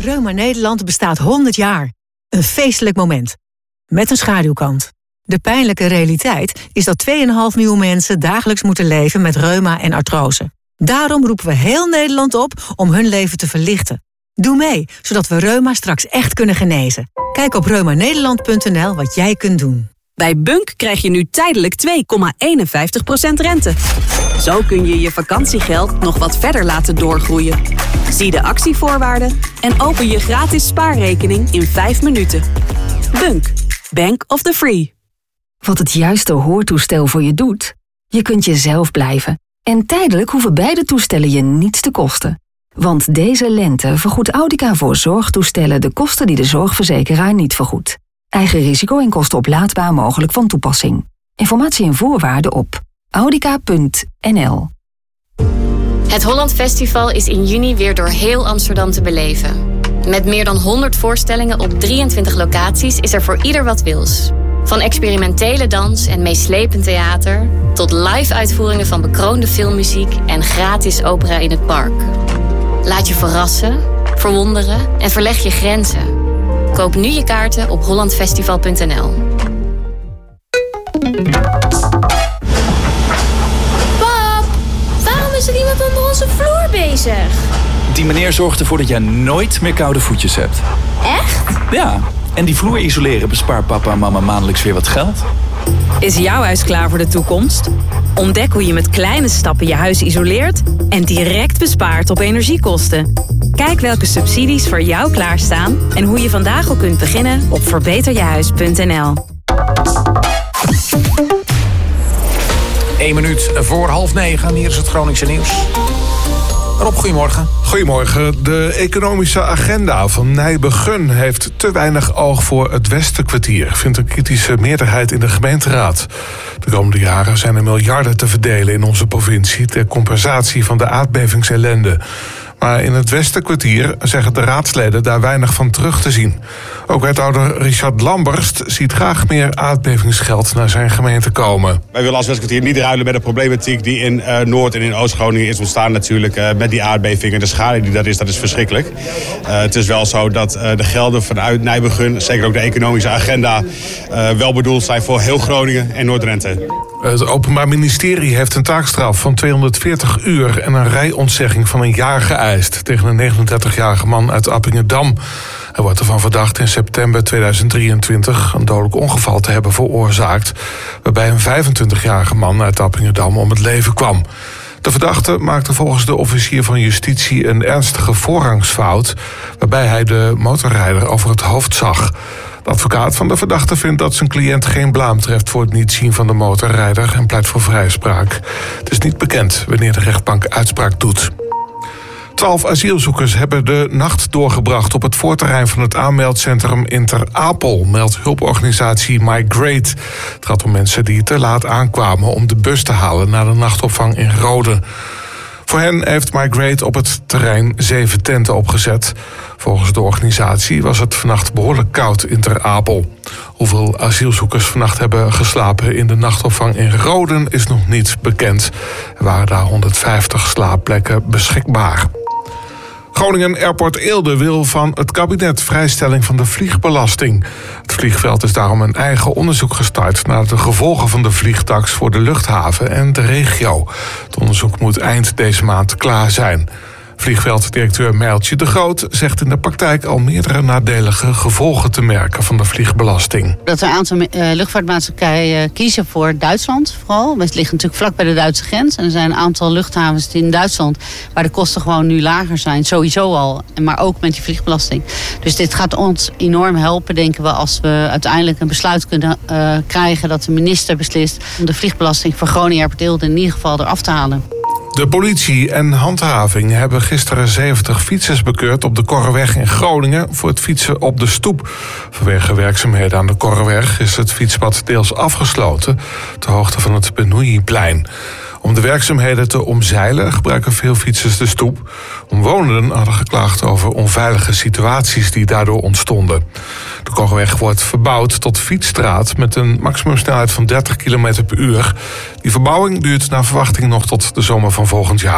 Reuma Nederland bestaat 100 jaar. Een feestelijk moment. Met een schaduwkant. De pijnlijke realiteit is dat 2,5 miljoen mensen dagelijks moeten leven met reuma en artrose. Daarom roepen we heel Nederland op om hun leven te verlichten. Doe mee, zodat we reuma straks echt kunnen genezen. Kijk op reumanederland.nl wat jij kunt doen. Bij Bunk krijg je nu tijdelijk 2,51% rente. Zo kun je je vakantiegeld nog wat verder laten doorgroeien. Zie de actievoorwaarden en open je gratis spaarrekening in 5 minuten. Bunk, Bank of the Free. Wat het juiste hoortoestel voor je doet? Je kunt jezelf blijven. En tijdelijk hoeven beide toestellen je niets te kosten. Want deze lente vergoedt Audica voor zorgtoestellen de kosten die de zorgverzekeraar niet vergoedt. Eigen risico en kosten oplaadbaar mogelijk van toepassing. Informatie en voorwaarden op audica.nl. Het Holland Festival is in juni weer door heel Amsterdam te beleven. Met meer dan 100 voorstellingen op 23 locaties is er voor ieder wat wils. Van experimentele dans en meeslepend theater tot live-uitvoeringen van bekroonde filmmuziek en gratis opera in het park. Laat je verrassen, verwonderen en verleg je grenzen. Koop nu je kaarten op hollandfestival.nl. Pap, waarom is er iemand onder onze vloer bezig? Die meneer zorgt ervoor dat jij nooit meer koude voetjes hebt. Echt? Ja, en die vloer isoleren bespaart papa en mama maandelijks weer wat geld. Is jouw huis klaar voor de toekomst? Ontdek hoe je met kleine stappen je huis isoleert en direct bespaart op energiekosten. Kijk welke subsidies voor jou klaarstaan en hoe je vandaag al kunt beginnen op verbeterjehuis.nl. 1 minuut voor 8:30. Hier is het Groningse nieuws. Rob, goedemorgen. Goedemorgen. De economische agenda van Nijbegun heeft te weinig oog voor het Westerkwartier, vindt een kritische meerderheid in de gemeenteraad. De komende jaren zijn er miljarden te verdelen in onze provincie ter compensatie van de aardbevingsellende. Maar in het Westerkwartier zeggen de raadsleden daar weinig van terug te zien. Ook wethouder Richard Lamberst ziet graag meer aardbevingsgeld naar zijn gemeente komen. Wij willen als Westerkwartier niet ruilen met de problematiek die in Noord- en in Oost-Groningen is ontstaan natuurlijk met die aardbevingen. De schade die dat is verschrikkelijk. Het is wel zo dat de gelden vanuit Nijbegun, zeker ook de economische agenda, wel bedoeld zijn voor heel Groningen en Noord-Drenthe. Het Openbaar Ministerie heeft een taakstraf van 240 uur en een rijontzegging van een jaar geëist tegen een 39-jarige man uit Appingedam. Hij wordt ervan verdacht in september 2023 een dodelijk ongeval te hebben veroorzaakt, waarbij een 25-jarige man uit Appingedam om het leven kwam. De verdachte maakte volgens de officier van justitie een ernstige voorrangsfout, waarbij hij de motorrijder over het hoofd zag. De advocaat van de verdachte vindt dat zijn cliënt geen blaam treft voor het niet zien van de motorrijder en pleit voor vrijspraak. Het is niet bekend wanneer de rechtbank uitspraak doet. 12 asielzoekers hebben de nacht doorgebracht op het voorterrein van het aanmeldcentrum in Ter Apel, meldt hulporganisatie Migrate. Het gaat om mensen die te laat aankwamen om de bus te halen naar de nachtopvang in Rode. Voor hen heeft Migrate op het terrein 7 tenten opgezet. Volgens de organisatie was het vannacht behoorlijk koud in Ter Apel. Hoeveel asielzoekers vannacht hebben geslapen in de nachtopvang in Roden is nog niet bekend. Er waren daar 150 slaapplekken beschikbaar. Groningen Airport Eelde wil van het kabinet vrijstelling van de vliegbelasting. Het vliegveld is daarom een eigen onderzoek gestart naar de gevolgen van de vliegtax voor de luchthaven en de regio. Het onderzoek moet eind deze maand klaar zijn. Vliegvelddirecteur Mijltje de Groot zegt in de praktijk al meerdere nadelige gevolgen te merken van de vliegbelasting. Dat er een aantal luchtvaartmaatschappijen kiezen voor Duitsland vooral. Het ligt natuurlijk vlak bij de Duitse grens. En er zijn een aantal luchthavens in Duitsland waar de kosten gewoon nu lager zijn. Sowieso al, maar ook met die vliegbelasting. Dus dit gaat ons enorm helpen, denken we, als we uiteindelijk een besluit kunnen krijgen dat de minister beslist om de vliegbelasting voor Groningen Airport Eelde in ieder geval eraf te halen. De politie en handhaving hebben gisteren 70 fietsers bekeurd op de Korreweg in Groningen voor het fietsen op de stoep. Vanwege werkzaamheden aan de Korreweg is het fietspad deels afgesloten ter hoogte van het Benoeijplein. Om de werkzaamheden te omzeilen gebruiken veel fietsers de stoep. Omwonenden hadden geklaagd over onveilige situaties die daardoor ontstonden. De Korreweg wordt verbouwd tot fietsstraat met een maximumsnelheid van 30 km per uur. Die verbouwing duurt naar verwachting nog tot de zomer van volgend jaar.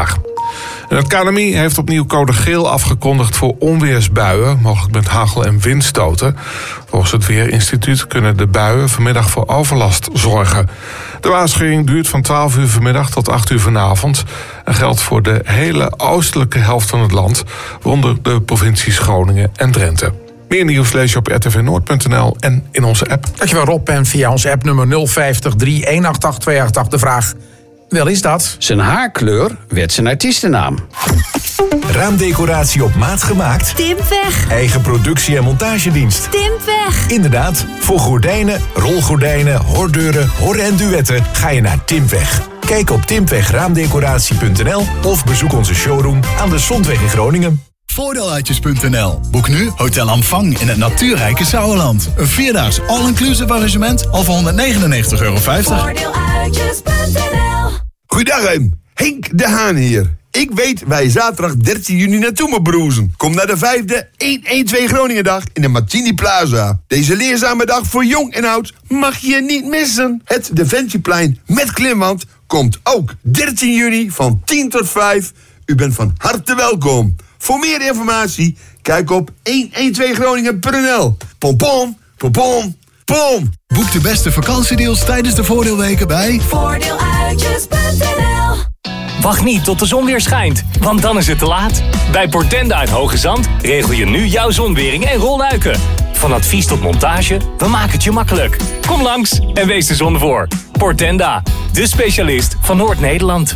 En het KNMI heeft opnieuw code geel afgekondigd voor onweersbuien, mogelijk met hagel- en windstoten. Volgens het Weerinstituut kunnen de buien vanmiddag voor overlast zorgen. De waarschuwing duurt van 12 uur vanmiddag tot 8 uur vanavond en geldt voor de hele oostelijke helft van het land, waaronder de provincies Groningen en Drenthe. Meer nieuws lees je op rtvnoord.nl en in onze app. Dankjewel Rob. En via onze app nummer 050 3188 288 de vraag: wel is dat? Zijn haarkleur werd zijn artiestennaam. Raamdecoratie op maat gemaakt? Timpweg. Eigen productie- en montagedienst? Timpweg. Inderdaad, voor gordijnen, rolgordijnen, hordeuren, hor- en duetten ga je naar Timpweg. Kijk op timpwegraamdecoratie.nl of bezoek onze showroom aan de Zondweg in Groningen. Voordeeluitjes.nl. Boek nu Hotel Amfang in het natuurrijke Sauerland. Een 4-daags all-inclusive arrangement al voor €199,50. Voordeeluitjes.nl. Goeiedag, Henk de Haan hier. Ik weet waar je zaterdag 13 juni naartoe moet broezen. Kom naar de 5e 112 Groningendag in de Martini Plaza. Deze leerzame dag voor jong en oud mag je niet missen. Het Defensieplein met klimwand komt ook 13 juni van 10 tot 5. U bent van harte welkom. Voor meer informatie, kijk op 112groningen.nl. Pom pom, pom pom, pom. Boek de beste vakantiedeals tijdens de voordeelweken bij Voordeeluitjes.nl. Wacht niet tot de zon weer schijnt, want dan is het te laat. Bij Portenda uit Hoge Zand regel je nu jouw zonwering en rolluiken. Van advies tot montage, we maken het je makkelijk. Kom langs en wees de zon voor. Portenda, de specialist van Noord-Nederland.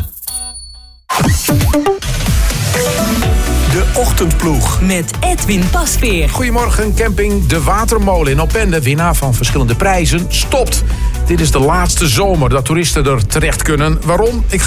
De Ochtendploeg. Met Edwin Pasveer. Goedemorgen, camping De Watermolen in Opende, winnaar van verschillende prijzen, stopt. Dit is de laatste zomer dat toeristen er terecht kunnen. Waarom? Ik ga